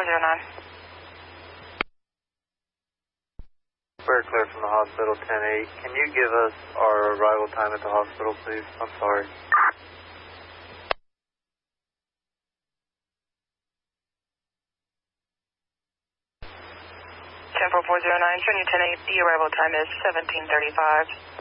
409. We're clear from the hospital, 10-8. Can you give us our arrival time at the hospital, please? I'm sorry. 10409, showing you 10-8. The arrival time is 17:35.